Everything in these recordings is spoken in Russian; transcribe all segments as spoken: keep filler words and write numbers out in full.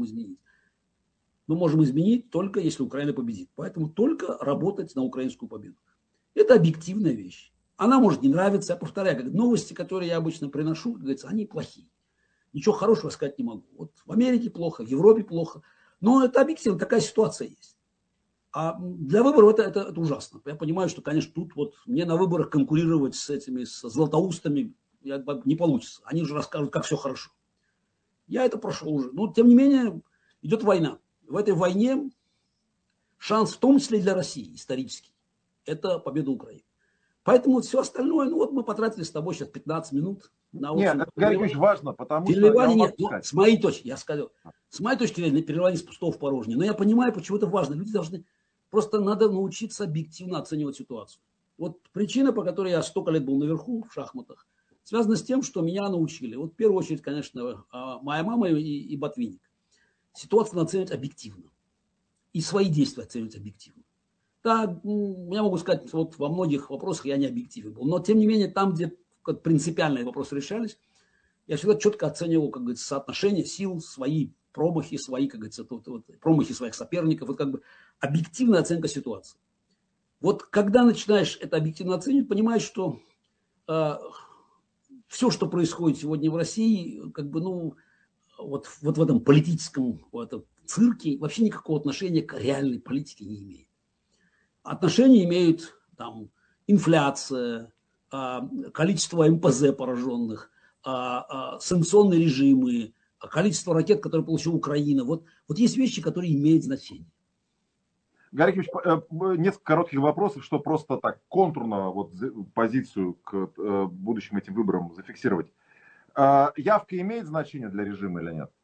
изменить? Мы можем изменить только если Украина победит. Поэтому только работать на украинскую победу. Это объективная вещь. Она может не нравиться. Я повторяю, как новости, которые я обычно приношу, как говорится, они плохие. Ничего хорошего сказать не могу. Вот в Америке плохо, в Европе плохо. Но это объективно, такая ситуация есть. А для выборов это, это, это ужасно. Я понимаю, что, конечно, тут вот мне на выборах конкурировать с этими, с златоустами не получится. Они уже расскажут, как все хорошо. Я это прошел уже. Но, тем не менее, идет война. В этой войне шанс, в том числе и для России, исторический, это победа Украины. Поэтому вот все остальное, ну вот мы потратили с тобой сейчас пятнадцать минут. На нет, это, Гарри Ильич, важно, потому переливание что... Нет, ну, с моей точки, я сказал, с моей точки зрения, переливание с пустого в порожнее. Но я понимаю, почему это важно. Люди должны, просто надо научиться объективно оценивать ситуацию. Вот причина, по которой я столько лет был наверху в шахматах, связана с тем, что меня научили. Вот в первую очередь, конечно, моя мама и, и Ботвинник. Ситуацию надо оценивать объективно. И свои действия оценивать объективно. Да, я могу сказать, вот во многих вопросах я не объективен был. Но, тем не менее, там, где принципиальные вопросы решались, я всегда четко оценивал, как говорится, соотношение сил, свои промахи, свои, как говорится, вот, вот, промахи своих соперников. Вот как бы объективная оценка ситуации. Вот когда начинаешь это объективно оценивать, понимаешь, что э, все, что происходит сегодня в России, как бы, ну, вот, вот в этом политическом в этом цирке вообще никакого отношения к реальной политике не имеет. Отношения имеют там инфляция, количество эм пэ зэ пораженных, санкционные режимы, количество ракет, которые получила Украина. Вот, вот есть вещи, которые имеют значение. Гарри Ильич, несколько коротких вопросов, что просто так контурно вот позицию к будущим этим выборам зафиксировать. Явка имеет значение для режима или нет?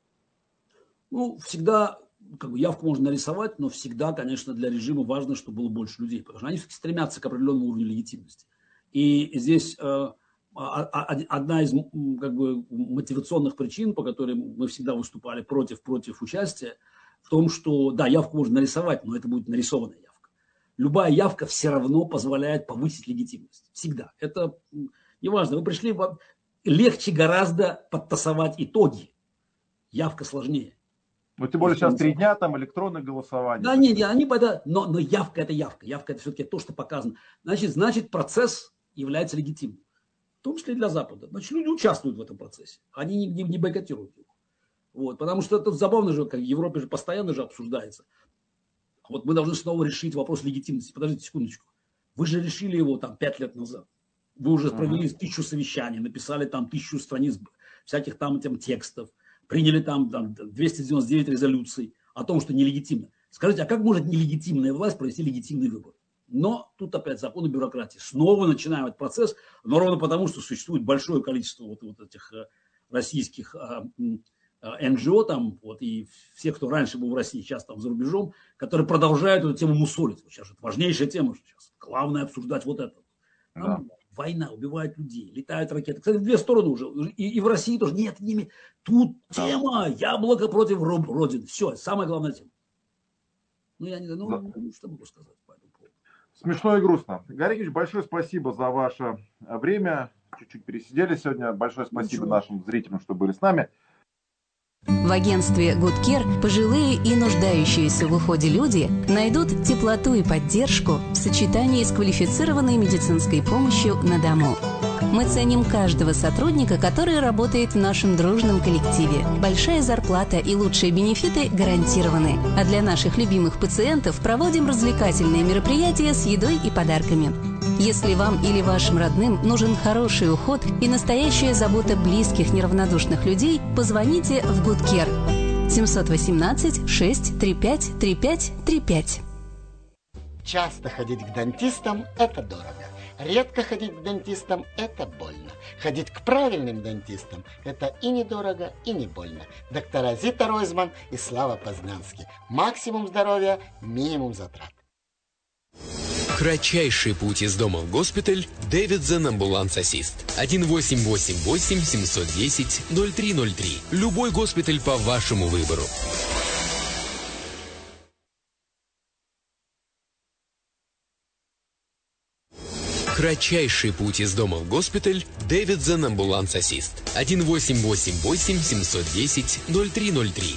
Ну, всегда, как бы, явку можно нарисовать, но всегда, конечно, для режима важно, чтобы было больше людей, потому что они все-таки стремятся к определенному уровню легитимности. И здесь э, одна из, как бы, мотивационных причин, по которой мы всегда выступали против, против участия, в том, что, да, явку можно нарисовать, но это будет нарисованная явка. Любая явка все равно позволяет повысить легитимность. Всегда. Это неважно. Вы пришли, легче гораздо подтасовать итоги. Явка сложнее. Ну, тем более сейчас три дня, там электронное голосование. Да, нет, они, но, но явка это явка. Явка это все-таки то, что показано. Значит, значит, процесс является легитимным. В том числе и для Запада. Значит, люди участвуют в этом процессе. Они не, не, не бойкотируют его. Вот, потому что это забавно же, как в Европе же постоянно же обсуждается. Вот мы должны снова решить вопрос легитимности. Подождите секундочку. Вы же решили его там пять лет назад. Вы уже провели uh-huh. тысячу совещаний, написали там тысячу страниц всяких там, там текстов. Приняли там, там двести девяносто девять резолюций о том, что нелегитимно. Скажите, а как может нелегитимная власть провести легитимный выбор? Но тут опять законы бюрократии. Снова начинаем этот процесс, но ровно потому, что существует большое количество вот, вот этих э, российских э, э, эн джи о там, вот, и все, кто раньше был в России, сейчас там за рубежом, которые продолжают эту тему мусолить. Вот сейчас это важнейшая тема сейчас. Главное обсуждать вот это. Там, да. Война, убивают людей, летают ракеты. Кстати, в две стороны уже. И, и в России тоже. Нет, не, тут да. тема яблоко против родины. Все, самая главная тема. Ну, я не знаю, ну, да. ну, что могу сказать по этому поводу. Смешно и грустно. Гарри Ильич, большое спасибо за ваше время. Чуть-чуть пересидели сегодня. Большое спасибо Ничего. нашим зрителям, что были с нами. В агентстве Good Care пожилые и нуждающиеся в уходе люди найдут теплоту и поддержку в сочетании с квалифицированной медицинской помощью на дому. Мы ценим каждого сотрудника, который работает в нашем дружном коллективе. Большая зарплата и лучшие бенефиты гарантированы. А для наших любимых пациентов проводим развлекательные мероприятия с едой и подарками. Если вам или вашим родным нужен хороший уход и настоящая забота близких неравнодушных людей, позвоните в Good Care семь один восемь шесть три пять три пять три пять. Часто ходить к дантистам – это дорого. Редко ходить к дантистам – это больно. Ходить к правильным дантистам – это и недорого, и не больно. Доктора Зита Ройзман и Слава Познанский. Максимум здоровья, минимум затрат. Кратчайший путь из дома в госпиталь. Davidson Ambulance Assist. один восемь восемь восемь семь один ноль ноль три ноль три. Любой госпиталь по вашему выбору. Кратчайший путь из дома в госпиталь. Davidson Ambulance Assist. один восемь восемь восемь семь один ноль ноль три ноль три.